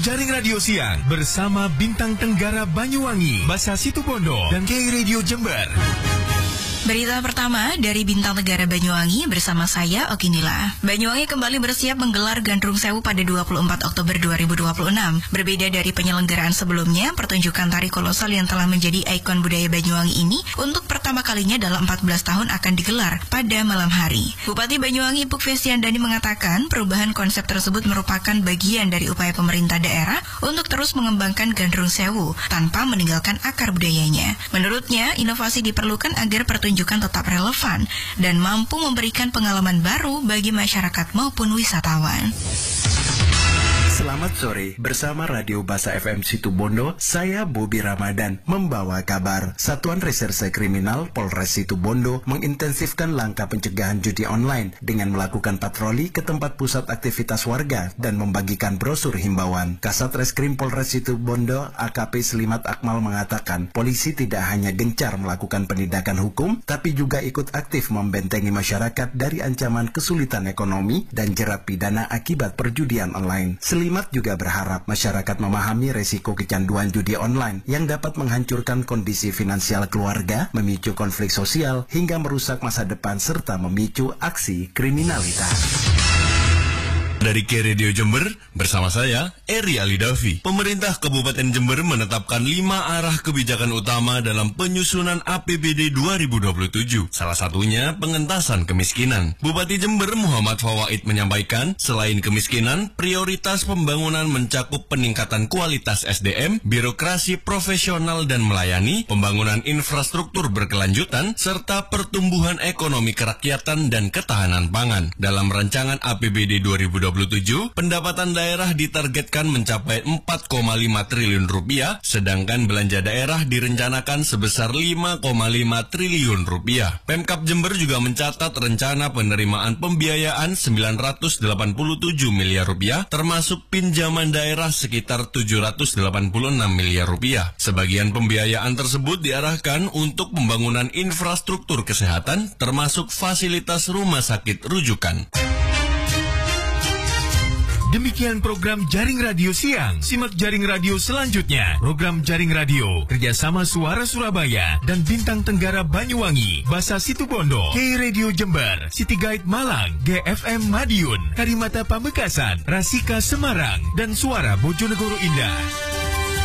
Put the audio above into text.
Jaring Radio Siang bersama Bintang Tenggara Banyuwangi, Basa Situbondo, dan K Radio Jember. Berita pertama dari Bintang Tenggara Banyuwangi bersama saya, Oki Nila. Banyuwangi kembali bersiap menggelar Gandrung Sewu pada 24 Oktober 2026. Berbeda dari penyelenggaraan sebelumnya, pertunjukan tari kolosal yang telah menjadi ikon budaya Banyuwangi ini untuk pertama kalinya dalam 14 tahun akan digelar pada malam hari. Bupati Banyuwangi Ipuk Fesyandani mengatakan perubahan konsep tersebut merupakan bagian dari upaya pemerintah daerah untuk terus mengembangkan Gandrung Sewu tanpa meninggalkan akar budayanya. Menurutnya, inovasi diperlukan agar pertunjukan tetap relevan dan mampu memberikan pengalaman baru bagi masyarakat maupun wisatawan. Selamat sore, bersama Radio Basa FM Situbondo, saya Bobi Ramadan membawa kabar. Satuan Reserse Kriminal Polres Situbondo mengintensifkan langkah pencegahan judi online dengan melakukan patroli ke tempat pusat aktivitas warga dan membagikan brosur himbauan. Kasat Reskrim Polres Situbondo AKP Selimat Akmal mengatakan, polisi tidak hanya gencar melakukan penindakan hukum, tapi juga ikut aktif membentengi masyarakat dari ancaman kesulitan ekonomi dan jerat pidana akibat perjudian online. Selimat juga berharap masyarakat memahami resiko kecanduan judi online yang dapat menghancurkan kondisi finansial keluarga, memicu konflik sosial, hingga merusak masa depan serta memicu aksi kriminalitas. Dari K Radio Jember, bersama saya, Eri Alidavi. Pemerintah Kabupaten Jember menetapkan 5 arah kebijakan utama dalam penyusunan APBD 2027. Salah satunya pengentasan kemiskinan. Bupati Jember Muhammad Fawaid menyampaikan, selain kemiskinan, prioritas pembangunan mencakup peningkatan kualitas SDM, birokrasi profesional dan melayani, pembangunan infrastruktur berkelanjutan, serta pertumbuhan ekonomi kerakyatan dan ketahanan pangan. Dalam rancangan APBD 2027, pendapatan daerah ditargetkan mencapai 4,5 triliun rupiah, sedangkan belanja daerah direncanakan sebesar 5,5 triliun rupiah. Pemkab Jember juga mencatat rencana penerimaan pembiayaan 987 miliar rupiah, termasuk pinjaman daerah sekitar 786 miliar rupiah. Sebagian pembiayaan tersebut diarahkan untuk pembangunan infrastruktur kesehatan, termasuk fasilitas rumah sakit rujukan. Demikian program Jaring Radio Siang. Simak Jaring Radio selanjutnya. Program Jaring Radio kerjasama Suara Surabaya dan Bintang Tenggara Banyuwangi, Basa Situbondo, K Radio Jember, City Guide Malang, GFM Madiun, Karimata Pamekasan, Rasika Semarang, dan Suara Bojonegoro Indah.